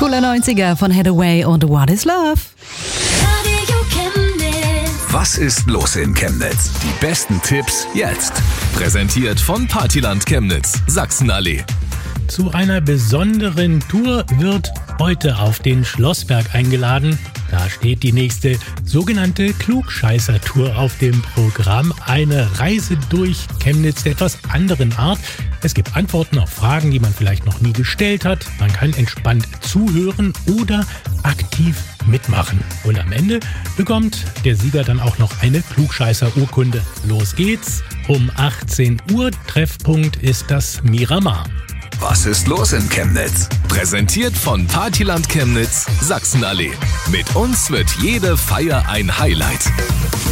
Cooler 90er von Hathaway und What is Love? Radio Chemnitz. Was ist los in Chemnitz? Die besten Tipps jetzt. Präsentiert von Partyland Chemnitz, Sachsenallee. Zu einer besonderen Tour wird heute auf den Schlossberg eingeladen. Da steht die nächste sogenannte Klugscheißer-Tour auf dem Programm. Eine Reise durch Chemnitz der etwas anderen Art. Es gibt Antworten auf Fragen, die man vielleicht noch nie gestellt hat. Man kann entspannt zuhören oder aktiv mitmachen. Und am Ende bekommt der Sieger dann auch noch eine Klugscheißer-Urkunde. Los geht's. Um 18 Uhr. Treffpunkt ist das Miramar. Was ist los in Chemnitz? Präsentiert von Partyland Chemnitz, Sachsenallee. Mit uns wird jede Feier ein Highlight.